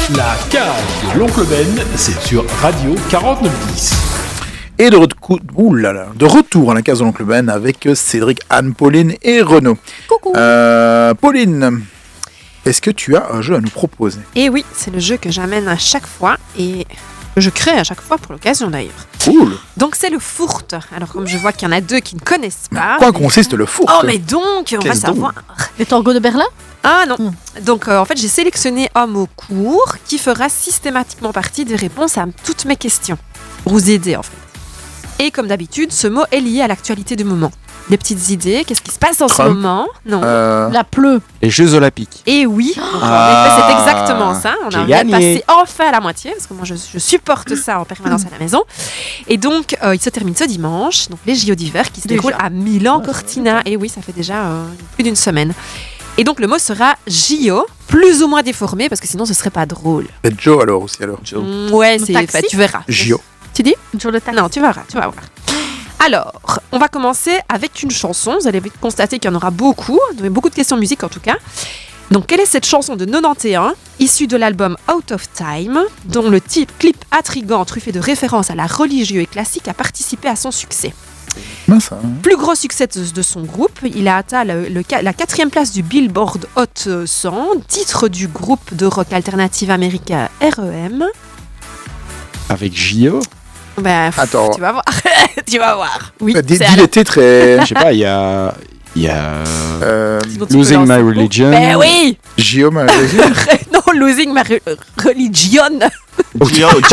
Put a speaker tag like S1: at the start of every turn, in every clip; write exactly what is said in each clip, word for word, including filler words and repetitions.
S1: La cage de l'oncle Ben, c'est sur Radio quarante-neuf dix.
S2: Et de, re- Ouh là là, de retour à la case de l'oncle Ben avec Cédric, Anne, Pauline et Renaud.
S3: Coucou.
S2: Euh, Pauline, est-ce que tu as un jeu à nous proposer ?
S3: Et oui, c'est le jeu que j'amène à chaque fois et que je crée à chaque fois pour l'occasion d'ailleurs.
S2: Cool.
S3: Donc c'est le fourte. Alors comme je vois qu'il y en a deux qui ne connaissent pas.
S2: Quoi consiste le fourte ?
S3: Oh mais donc, on va savoir.
S4: Les tangos de Berlin ?
S3: Ah non.
S4: Mm.
S3: Donc euh, en fait j'ai sélectionné un mot court qui fera systématiquement partie des réponses à toutes mes questions. Pour vous aider en fait. Et comme d'habitude, ce mot est lié à l'actualité du moment. Des petites idées, qu'est-ce qui se passe en
S2: Trump.
S3: ce moment ? Non.
S2: Euh,
S4: La pleut.
S5: Les Jeux Olympiques.
S3: Et oui,
S5: Ah.
S3: en effet, c'est exactement ça. On
S5: J'ai
S3: a
S5: gagné.
S3: passé enfin à la moitié, parce que moi je, je supporte ça en permanence à la maison. Et donc, euh, il se termine ce dimanche, donc les J O d'hiver qui se
S4: Déjà.
S3: déroulent à Milan-Cortina. Et oui, ça fait déjà euh, plus d'une semaine. Et donc le mot sera J O, plus ou moins déformé, parce que sinon ce serait pas drôle.
S2: c'est Joe alors aussi alors.
S3: Mm, ouais, c'est,
S4: taxi
S3: bah, tu verras.
S2: J O.
S3: Tu dis ?
S4: Sur le taxi.
S3: Non, tu verras, tu vas voir. Alors, on va commencer avec une chanson. Vous allez vite constater qu'il y en aura beaucoup. Il y a beaucoup de questions de musique en tout cas. Donc, quelle est cette chanson de quatre-vingt-onze, issue de l'album Out of Time, dont le type clip intrigant, truffé de références à la religieux et classique, a participé à son succès.
S2: Ben ça. hein.
S3: Plus gros succès de, de son groupe, il a atteint le, le, la quatrième place du Billboard Hot cent, titre du groupe de rock alternative américain R E M.
S5: Avec J O.
S3: Ben, pff,
S2: Attends.
S3: tu vas voir. Tu vas voir. Oui,
S2: Dis,
S3: c'est
S2: dis
S3: à la-
S2: les titres et.
S5: Je sais pas, il y a. Il y a.
S2: euh,
S3: Sinon, tu peux
S5: Losing
S3: lancer.
S5: My Religion.
S3: Ben oui.
S2: J O, ma
S3: Non, Losing My Re- Religion.
S5: Ok,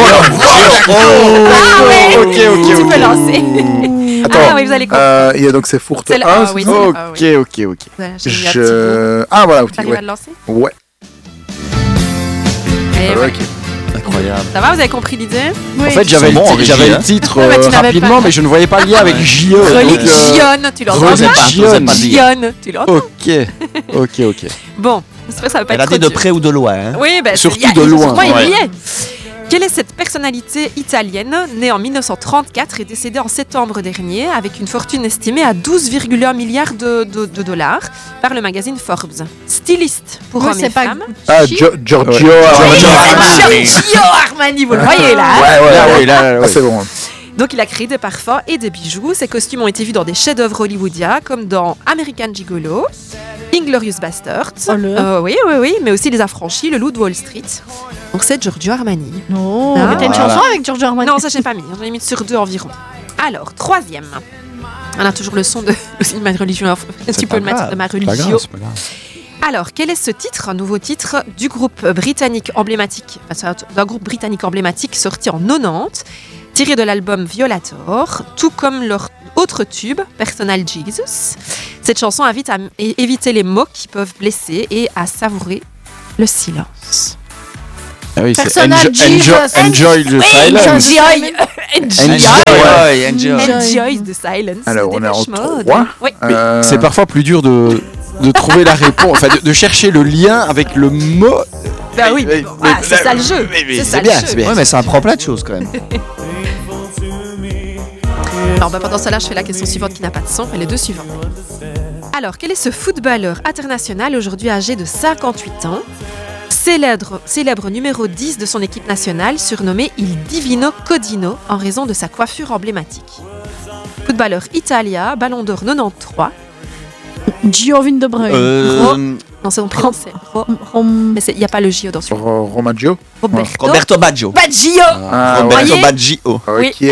S3: Ah ouais.
S5: ok, ok,
S3: Tu
S5: ok.
S3: peux lancer.
S2: Attends.
S3: Ah oui, vous allez comprendre.
S2: Euh, il y a donc c'est fourte
S3: C'est le-
S2: un,
S3: ah
S2: c'est
S3: oui,
S2: ça
S3: c'est-
S5: Ok,
S3: Ah oui.
S5: ok, ok.
S3: Ouais, j'ai mis un petit bout.
S2: Je. Ah voilà, ok.
S3: T'arrives à
S2: Ouais.
S3: le lancer
S2: Ouais.
S3: Eh
S2: Ah,
S3: ouais.
S2: ok.
S6: Incroyable.
S3: Ça va, vous avez compris l'idée
S5: En fait, j'avais,
S6: Ils sont
S5: le,
S6: bons en
S5: ti- j'avais
S6: régie,
S5: le
S6: hein.
S5: titre
S3: Ouais, bah,
S5: euh,
S3: tu l'avais
S5: rapidement,
S3: pas.
S5: mais je ne voyais pas le lien avec J O. donc, euh,
S3: Religion, tu l'entends
S6: Religion.
S3: pas
S6: Osez pas le dire.
S3: Religion, tu l'entends
S5: Ok, ok, ok.
S3: Bon, j'espère que ça va pas
S6: Elle
S3: être
S6: a
S3: trop
S6: dit de
S3: dur.
S6: près ou de loin. Hein.
S3: Oui, ben,
S5: Surtout
S3: il y a-
S5: de loin.
S3: Moi, il
S6: Ouais.
S3: y est. Quelle est cette personnalité italienne née en dix-neuf cent trente-quatre et décédée en septembre dernier avec une fortune estimée à douze virgule un milliards de, de- de dollars par le magazine Forbes. Styliste pour
S4: Oui,
S3: hommes
S4: c'est
S3: et
S4: pas
S3: femmes.
S2: Ah,
S4: Gucci.
S2: Gio- Giorgio.
S5: Ouais.
S2: Armani.
S3: Oui, Giorgio Armani, vous le voyez là. hein.
S2: Ouais, ouais,
S5: Là,
S2: ouais.
S5: oui, là, là,
S2: Ah,
S5: oui.
S2: c'est bon.
S3: Donc il a créé des parfums et des bijoux. Ses costumes ont été vus dans des chefs-d'œuvre hollywoodiens comme dans American Gigolo, Inglourious Basterds,
S4: Oh le-
S3: euh, oui, oui, oui, mais aussi Les Affranchis, Le Loup de Wall Street. Donc c'est Giorgio Armani.
S4: Non,
S3: Ah,
S4: mais t'as une
S6: voilà.
S4: chanson avec Giorgio Armani.
S3: Non, ça j'ai pas mis, j'en ai mis sur deux environ. Alors, troisième. On a toujours le son de de ma religion. Tu peux
S6: pas
S3: le mettre
S6: grave.
S3: de ma
S5: C'est pas
S3: religion.
S5: grave, c'est pas grave.
S3: Alors, quel est ce titre, un nouveau titre du groupe britannique emblématique, enfin, d'un groupe britannique emblématique sorti en quatre-vingt-dix, tiré de l'album Violator, tout comme leur autre tube, Personal Jesus. Cette chanson invite à m- é- éviter les mots qui peuvent blesser et à savourer le silence.
S5: Ah oui, c'est
S4: Personal
S5: enjoy,
S4: Jesus.
S5: enjoy, enjoy the silence.
S3: Enjoy, enjoy,
S6: Enjoy, enjoy.
S3: enjoy the silence.
S2: Alors, on est en
S3: Dépêche Mode.
S2: trois.
S3: Oui.
S2: Euh,
S5: C'est parfois plus dur de, de trouver la réponse, enfin de, de chercher le lien avec le mot.
S3: Bah oui,
S5: Mais-
S3: bon,
S5: mais-
S3: ah, c'est ça le jeu.
S5: mais- mais
S3: C'est
S5: c'est
S3: ça le
S5: bien,
S3: jeu.
S5: c'est bien.
S6: Ouais, mais ça apprend plein de choses quand même.
S3: Alors, bah, pendant cela, je fais la question suivante qui n'a pas de son, et les deux suivantes. Alors, quel est ce footballeur international aujourd'hui âgé de cinquante-huit ans, célèbre, célèbre numéro dix de son équipe nationale, surnommé Il Divino Codino en raison de sa coiffure emblématique? Footballeur italien, Ballon d'Or quatre-vingt-treize.
S4: Giovin de Bruyne.
S6: Euh,
S3: Non, c'est son prénom, c'est Ro-
S4: Rom-
S3: mais il n'y a pas le J O dans celui-là.
S2: Ro- Romaggio.
S3: Roberto
S6: Roberto Baggio.
S3: Baggio.
S2: Ah,
S6: Roberto
S3: voyez
S6: Baggio.
S3: Oui.
S2: Ok.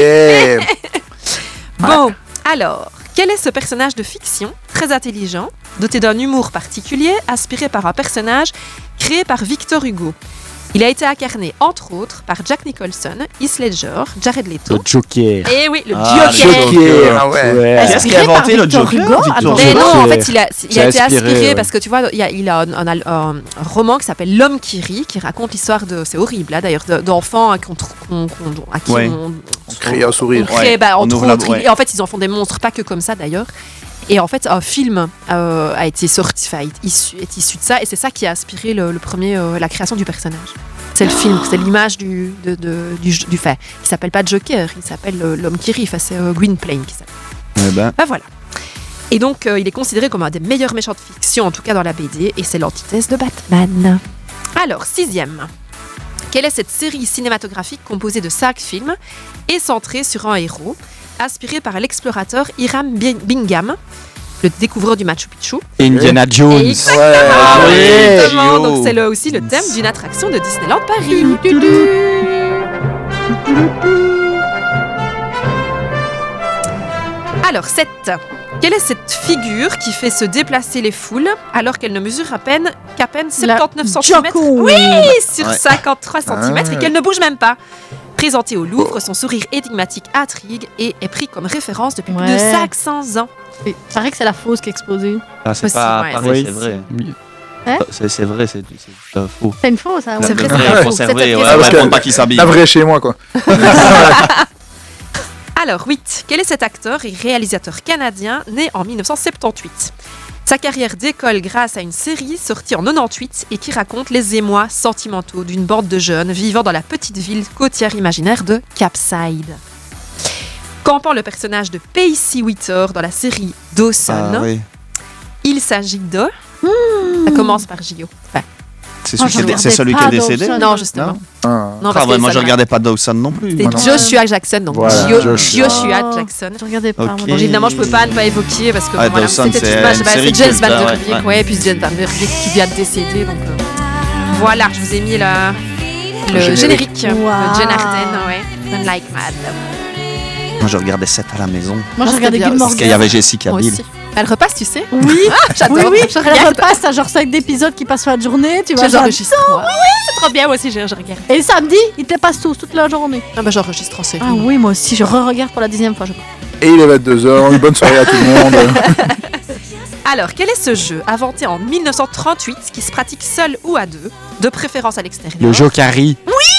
S3: Bon, alors, quel est ce personnage de fiction, très intelligent, doté d'un humour particulier, inspiré par un personnage créé par Victor Hugo? Il a été incarné, entre autres, par Jack Nicholson, Heath Ledger, Jared
S5: Le
S3: Leto.
S5: Joker.
S3: Et oui, le
S6: Ah,
S3: Joker.
S6: le
S2: Joker. Ah ouais.
S5: Ouais.
S6: Qui est-ce qui a inventé le
S4: Victor
S6: Joker
S4: Hugo.
S6: Victor
S4: Attends.
S3: Mais
S5: Joker.
S3: non, en fait, il a, il
S5: C'est
S3: a été
S5: inspiré,
S3: inspiré
S5: ouais.
S3: parce que tu vois, il y a, il a un, un- un- un roman qui s'appelle L'homme qui rit, qui raconte l'histoire de, c'est horrible là d'ailleurs, de- d'enfants à, qu'on tr- qu'on- qu'on- à qui
S6: Ouais.
S3: on,
S2: On crie un sourire.
S3: on crée,
S6: Ouais,
S3: bah,
S6: on
S3: entre
S6: ouvre la-
S3: autres,
S6: ouais.
S3: et en fait, ils en font des monstres, pas que comme ça d'ailleurs. Et en fait, un film euh, a été sorti, enfin, est issu, est issu de ça, et c'est ça qui a inspiré le, le premier, euh, la création du personnage. C'est le film, c'est l'image du, de, de- du, du fait. Il s'appelle pas Joker, il s'appelle euh, L'homme qui rit, enfin, c'est euh, Gwynplaine qui s'appelle.
S5: Eh ben,
S3: Bah voilà. Et donc, euh, il est considéré comme un des meilleurs méchants de fiction, en tout cas dans la B D, et c'est l'antithèse de Batman. Alors, sixième. Quelle est cette série cinématographique composée de cinq films et centrée sur un héros, inspiré par l'explorateur Hiram Bi- Bingham, le découvreur du Machu Picchu?
S5: Indiana Jones.
S3: Et exactement,
S2: Ah
S3: oui,
S6: ouais,
S3: exactement.
S6: Gio.
S3: Donc c'est là aussi le thème d'une attraction de Disneyland Paris. Alors, sept. Quelle est cette figure qui fait se déplacer les foules alors qu'elle ne mesure à peine qu'à peine
S4: La
S3: soixante-dix-neuf centimètres?
S4: Joko.
S3: Oui, sur
S6: Ouais.
S3: cinquante-trois centimètres
S2: Ah.
S3: et qu'elle ne bouge même pas. Présenté au Louvre, son sourire énigmatique intrigue et est pris comme référence depuis plus de
S4: Ouais.
S3: cinq cents ans.
S4: Il paraît que c'est la fausse qui a explosé.
S6: Ah, c'est
S3: Aussi,
S6: pas
S3: ouais,
S6: pareil,
S5: c'est-
S6: c'est vrai.
S4: Hein
S6: C'est c'est vrai, c'est c'est pas faux.
S4: C'est une fausse, hein?
S3: C'est
S4: ouais.
S3: vrai,
S6: Le
S3: c'est
S6: vrai,
S3: pas
S6: faut
S3: faux.
S6: servir,
S3: Cette
S6: ouais,
S3: raison-
S2: parce
S6: ouais,
S2: que-
S6: faut pas qu'il s'habille.
S2: La vraie chez moi, quoi.
S3: Alors, huit. Quel est cet acteur et réalisateur canadien né en dix-neuf cent soixante-dix-huit? Sa carrière décolle grâce à une série sortie en quatre-vingt-dix-huit et qui raconte les émois sentimentaux d'une bande de jeunes vivant dans la petite ville côtière imaginaire de Capside. Campant le personnage de Pacey Witter dans la série Dawson,
S6: Ah, oui.
S3: il s'agit de... Ça commence par J O. Enfin,
S6: C'est
S4: Oh,
S6: celui, qui est
S4: je
S6: dé- c'est
S4: regardais
S6: celui qui
S4: pas
S6: est décédé.
S4: Dawson.
S3: non, justement.
S6: Non.
S2: Ah.
S3: Non,
S6: Ah
S3: parce
S6: ouais,
S3: que
S6: moi
S3: ça-
S6: je regardais pas Dawson non plus.
S3: C'était
S2: Moi non.
S3: Joshua Jackson, donc
S2: Voilà,
S3: Jo-
S2: Joshua.
S3: Joshua Jackson.
S4: Je regardais pas.
S6: Ok.
S4: moi,
S3: Donc évidemment, je peux pas ne pas évoquer parce que
S6: Ah,
S3: voilà,
S6: Dawson,
S3: c'était
S6: c'est
S3: toute ma-
S6: une
S3: bah,
S6: série
S3: c'est James
S6: culte,
S3: Van
S6: ouais,
S3: Der Beek,
S6: ouais.
S3: ouais, puis James Van Der Beek qui vient de décéder, donc euh, voilà, je vous ai mis la, le
S2: Le
S3: générique,
S2: générique.
S3: de
S4: Wow.
S3: Jen Arden, ouais, Run Like Mad.
S6: Moi je regardais sept à la maison.
S4: Moi, je
S3: c'était
S4: regardais
S3: bien
S4: Gilmore
S6: Parce qu'il y avait Jessica
S3: Moi
S6: Biel.
S3: aussi. Elle repasse, tu sais.
S4: Oui,
S3: J'adore.
S4: oui, oui.
S3: Je
S4: Elle
S3: regarde.
S4: repasse, t'as genre cinq épisodes qui passent sur la journée, tu vois.
S3: J'enregistre. moi. Oui, c'est trop bien, moi aussi, je, je regarde.
S4: Et le samedi, ils te les passent tous, toute la journée.
S3: Ah bah j'enregistre en série.
S4: Ah oui, moi aussi, je re-regarde pour la dixième fois, je crois.
S2: Et il est vingt-deux heures. Une bonne soirée à tout le monde.
S3: Alors, quel est ce jeu inventé en dix-neuf cent trente-huit qui se pratique seul ou à deux, de préférence à l'extérieur,
S5: Le Jokari.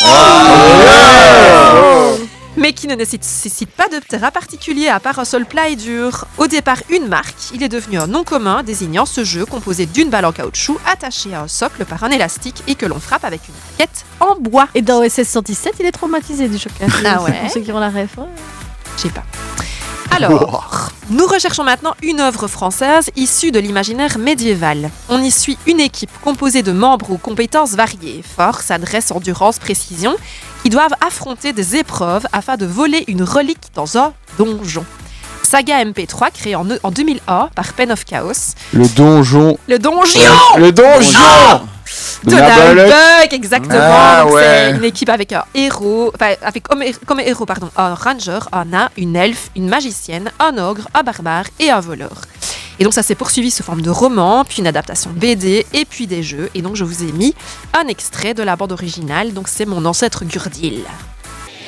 S3: mais qui ne nécessite pas de terrain particulier à part un seul plat et dur? Au départ une marque, il est devenu un nom commun désignant ce jeu composé d'une balle en caoutchouc attachée à un socle par un élastique et que l'on frappe avec une raquette en bois.
S4: Et dans O S S cent dix-sept, il est traumatisé du Joker.
S3: Ah ouais.
S4: Pour ceux qui ont la ref. ouais.
S3: Je sais pas. Alors, nous recherchons maintenant une œuvre française issue de l'imaginaire médiéval. On y suit une équipe composée de membres aux compétences variées, force, adresse, endurance, précision, qui doivent affronter des épreuves afin de voler une relique dans un donjon. Saga M P trois créée en, en deux mille un par Pen of Chaos.
S5: Le donjon.
S3: Le donjon
S5: Le donjon
S3: de
S5: La
S3: la
S5: balette.
S3: Buck, exactement.
S2: Ah,
S3: Donc,
S2: ouais.
S3: c'est une équipe avec un héros, enfin, avec comme, hé- comme héros, pardon, un ranger, un nain, une elfe, une magicienne, un ogre, un barbare et un voleur. Et donc ça s'est poursuivi sous forme de roman, puis une adaptation B D et puis des jeux. Et donc je vous ai mis un extrait de la bande originale. Donc c'est Mon ancêtre Gurdil.